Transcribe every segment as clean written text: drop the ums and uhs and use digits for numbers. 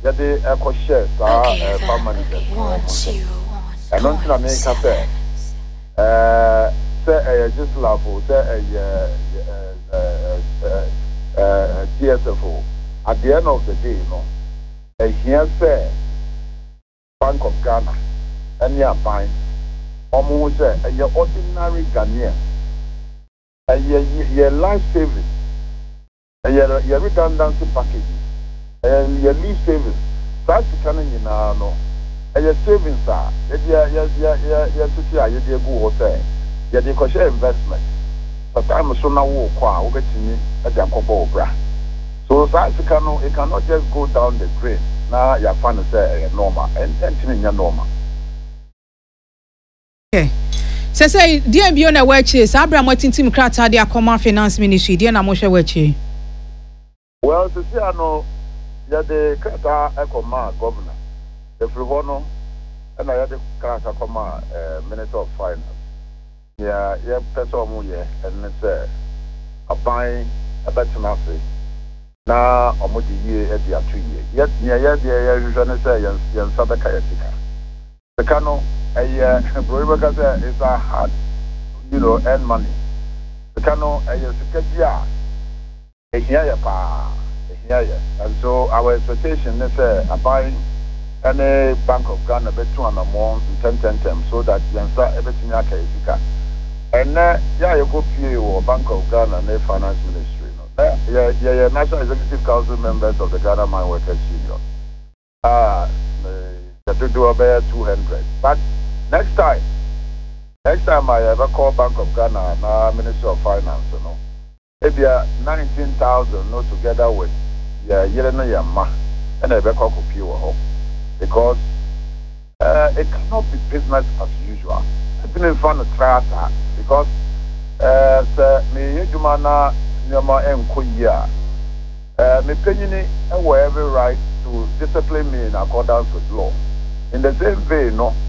yɛde ɛkɔhyɛ saa farm managers and don't na make up say just level say TSFO at the end of the day here say Bank of Ghana and your fine almost your ordinary Ghanaian your life savings your redundancy package your leave savings that's coming in no your savings are your go hotel your investment but I'm so now we get me at the couple bra so it cannot just go down the drain now your fund say normal and normal. Okay. Say dear Biona Weche, Abraham Watintim Krata, the Akoma Finance Ministry, dear Namosha Weche. Well, to see, I know the Krata Akoma governor, the Frivono, and I had the Krata Akoma Minister of Finance. Yeah, person, and it's a buying a better nothing. Now, almost a year at the 2 years. Yet, yeah, usually say, Yan Sabaka. The Kano. It's a hard, earn money. The cano, and so our expectation is a buying any Bank of Ghana bet 200 more in 10 so that you can start everything and you go PA or Bank of Ghana and the Finance Ministry. Yeah, National Executive Council members of the Ghana Mine Workers Union. To do about 200, but next time I ever call Bank of Ghana and Minister of Finance, maybe 19,000, together with Yama and I ever call Kupio because it cannot be business as usual. I didn't find a try that because me Jumana Yama Mkoya me penny have every right to discipline me in accordance with law. In the same way,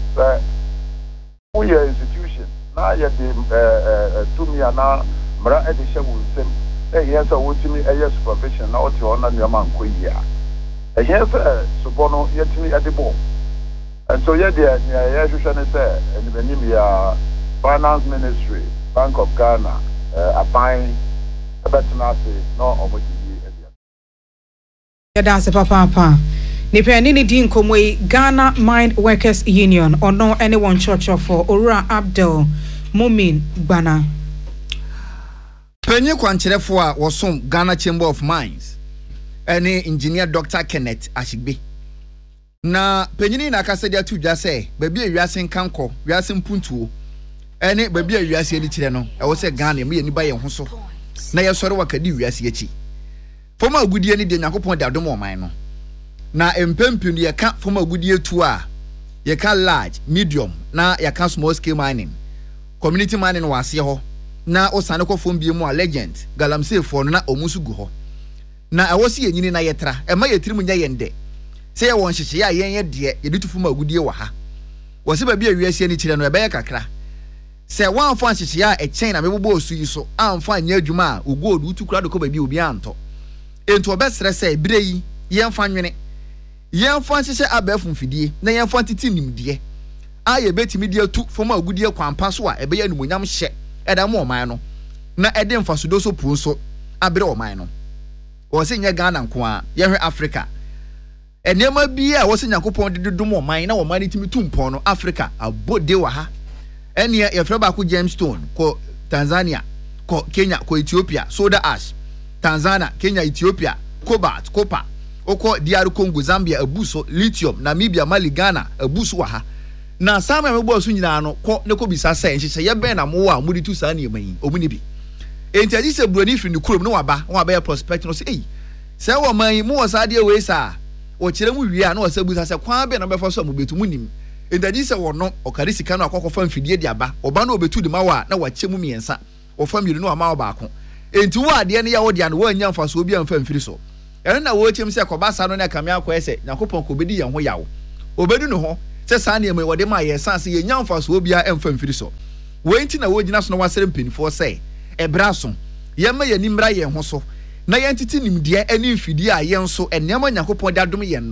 we are institution. Now you to me and now Mara Edisha will say, yes, I want me a year supervision now to honor your man Kuya. A year Subono yet me at the ball. And so yet the usually say and the Namibia Finance Ministry, Bank of Ghana, a buying a better nasi, no over the dance papa. Nipeni din komwe Ghana Mine Workers Union or no anyone church for Ora Abdel Mumin Bana. Penye kwancherefo a wosom Ghana Chamber of Mines. Ene engineer Dr. Kenneth Ashigbe. Na penyini na kasa dia tu dwa se baabi awiase nkanko, wiase mpuntuo. Ene baabi awiase ani kire no, e wo se Ghana me ni ba ye ho so. Na ye sori wakadi wiase achi. Foma agudie ni de Yakopon da dom o man no. Na empempim ye ka foma agudie tu a ye ka large, medium na ye ka small scale mining. Community mining wase ho. Na osane ko fom bie mu a legend galamsey fo no na omusu gu ho. Na e wo se yenyini na yetra, e ma yetiri mu nya yende. Se ye won hyehye ya yen ye de ye ditu foma agudie wa ha. Wo se ba bia wiase ani kire no e be ye kakra. Se wan fa hyehye ya e chen na mebobɔ osu yi so, amfa nya adwuma a ogold utu kura de ko ba bi obi anto. Ento obesere se bire yi yemfa nwene yemfa hyehye abafum fidie na yemfa titi nimdie a ye betimi die tu foma agudie kwampa so a ebe ya numonyam hye eda mo oman no na ede mfasodo so pu so abere oman no wo se nya Ghana nko a ye hwe Africa enema bi a wo se Yakopon de dodom oman na oman ni timi tumpon no Africa abode wa ha ene ye frɛ ba ko Gemstone ko Tanzania ko Kenya ko Ethiopia soda ash Tanzania Kenya Ethiopia cobalt copper oko DR Congo Zambia abuso lithium Namibia Mali Ghana abuso wa ha na sama mebo so nyina no ko ne ko bisa sai nhye ye ben na mo wa mudi tu sa na yeman omuni bi enti agi se buroni firi ne kurom no waba ya prospect no say se wo man mu wo sa de we sa wo kire mu wi a na wo sa busa se kwa be na be fo so mo betu munim enti agi se wo no okari sika no akokofo mfidie de aba oba na obetu de ma wa na wa che mu miensa wo family no ama wo baako enti wo ade ne ya wo de an wo anya mfa so obi amfa mfiri so ene na wo chem se kobasa no na kamia kwa ese Yakopon ko bedi ye ho yawo obedu no ho se sa na wo de ma ye sanse ye nya mfa so obi a emfa mfiri so wo enti na wo gina so no wasere mpenifo se ebra so ye ma ye nimra ye ho so na ye ntiti nimde ani mfidi a ye nso enema Yakopon da dom ye no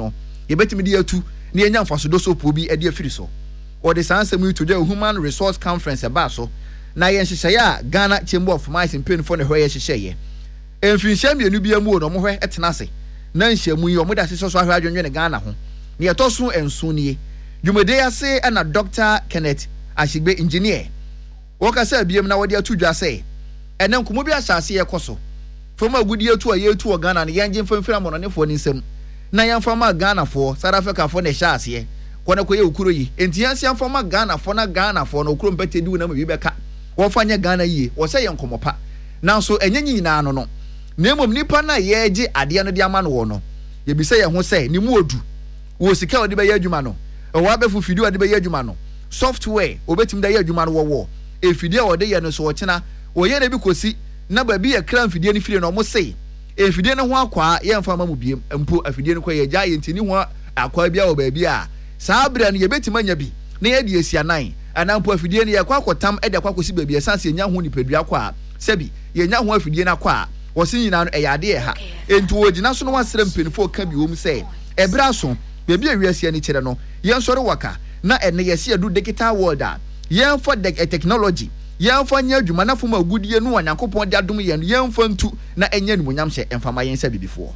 yɛbɛtumi de atu na yɛnya mfasodo so po bi de afiri so or the sansem to the human resource conference aba so na yɛnhyehyɛ a Ghana Chamber of Mines in for ne hɔ yɛhyehyɛ ɛmfinhyɛ mienu bi amu no mo hwɛ ɛtena ase na nhyiamu yi ɔmo da sesɔ so ahwɛ adwonwe ne Ghana ho ne yɛtɔ so enso nie dwumade ase na Dr. Kenneth Ashigbe engineer wɔkasa abiem na wɔde atu dwa sɛ ɛnɛ nkomo bi ahyase yɛkɔ so fama agudi atu a yɛtu wɔ Ghana ne yɛngye mfamfira mɔnɔnefoɔ ne nsam na yɛmfama Ghanafoɔ South Africafoɔ ne hyɛ aseɛ kɔne kɔyɛ okuro yi enti yɛnsi yɛmfama Ghanafoɔ na Ghanafoɔ no okuro mpɛtɛ di wona ma bi bɛka wɔfa nyɛ Ghana yie wɔsɛ yɛ nkɔmɔpa nanso ɛnyɛ nyinaa no nemom nipa na yɛgye adeɛ no de ama no wɔ no yɛbisa yɛ ho sɛ ne mu odu wɔ sika wɔde bɛyɛ adwuma no ɛwɔ abɛfo fidie wɔde bɛyɛ adwuma no software obetimi da yɛ adwuma no wɔwɔ efidie wɔde yɛ no so wɔkyena wɔyɛ na bi kosi na ba bi yɛ kran fidie no fidie no ɔmo sei efidie no ho akwa yɛmfa ma mu biem mpo afidie no kɔ yɛ gya yɛ ntini ho akwa bia wɔ baabi a saa bra no yɛbɛtimi anya bi na yɛde asianan anampo afidie no yɛkɔ akɔtam ɛde akɔ akɔsi baabi ɛsanse yɛnya ho nipadua kɔ a sɛbi yɛnya ho afidie no akɔ a wɔsi nyina no ɛyɛ ade ha enti wɔgyina so no wasrɛ mpanifo ka bi wɔ mu sɛ ɛbra so baabi a wiase ani kyerɛ no yɛnsɔre waka na ɛne yɛsi adu digital world a yɛmfa technology yɛmfa nyɛ adwuma na fom agudie no Onyankopɔn de adom yɛn yɛmfa ntu na ɛnyɛ nimonyam hyɛ ɛmfama yɛn sɛ bibifoɔ.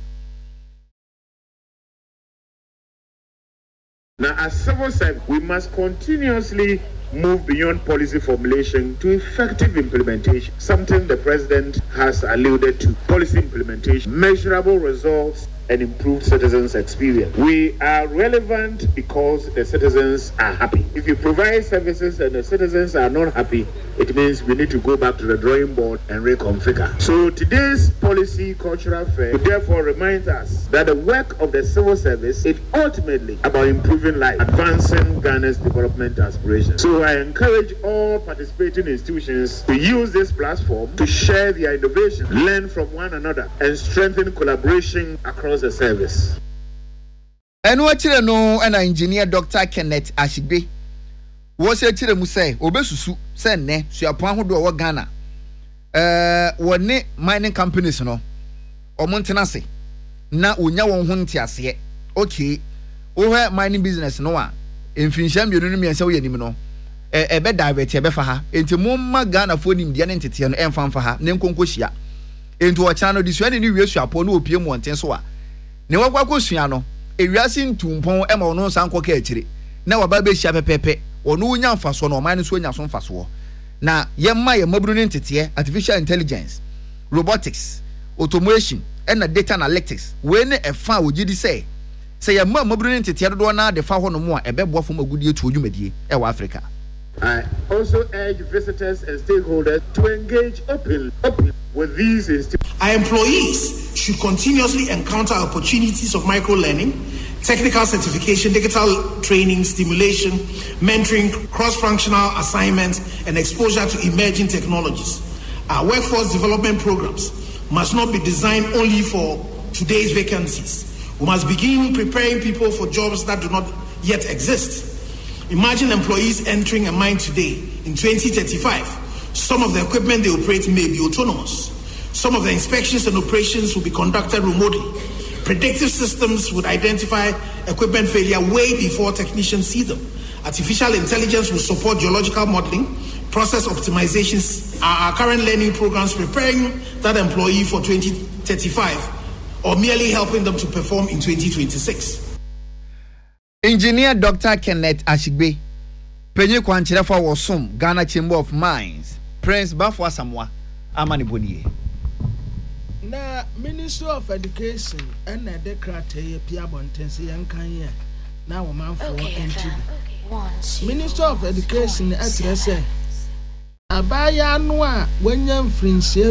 Now, as civil service, we must continuously move beyond policy formulation to effective implementation, something the President has alluded to. Policy implementation, measurable results, and improved citizens' experience. We are relevant because the citizens are happy. If you provide services and the citizens are not happy, it means we need to go back to the drawing board and reconfigure. So today's policy cultural fair therefore reminds us that the work of the civil service is ultimately about improving life, advancing Ghana's development aspirations. So I encourage all participating institutions to use this platform to share their innovation, learn from one another, and strengthen collaboration across the service. And what you know, and engineer Dr. Kenneth Ashigbe was a chile muse, obesusu, send ne, so your point who do Ghana. What ne mining companies no, or Montanasi. Na unya won tiase. Okay, over mining business no one. In Fincham, you don't mean so you know. A bed divert, a befaha, into Mumma Ghana for him, the entity and enfant for her, name Concosia. Into a channel dissuading you, you upon no PM one tensoa. Ne wakwa suano ewiase ntumpon e ma ono nsan kwɔ kaachire na waba be hia pepepe ono nya mfaso no man so nya so mfaso na yemma ye maburu ne ntete artificial intelligence robotics automation and data analytics we ne efa ogidi say yemma maburu ne ntete dodo na de fa ho no mo a ebeboa fo magudie tu odwumadie e wa Africa. I also urge visitors and stakeholders to engage openly with these institutions. Our employees should continuously encounter opportunities of micro-learning, technical certification, digital training, stimulation, mentoring, cross-functional assignments, and exposure to emerging technologies. Our workforce development programs must not be designed only for today's vacancies. We must begin preparing people for jobs that do not yet exist. Imagine employees entering a mine today. In 2035, some of the equipment they operate may be autonomous. Some of the inspections and operations will be conducted remotely. Predictive systems would identify equipment failure way before technicians see them. Artificial intelligence will support geological modeling, process optimizations. Our current learning programs preparing that employee for 2035 or merely helping them to perform in 2026. Engineer Dr. Kenneth Ashigbe, Penye Kwanchirefa Wasum, Ghana Chamber of Mines, Prince Bafwa Samoa, Amani Boniye. Na Minister of Education and na decrate Pia Bontense Yankanya. Now a man for NTB. Minister of Education at say Abaya Noa when young friends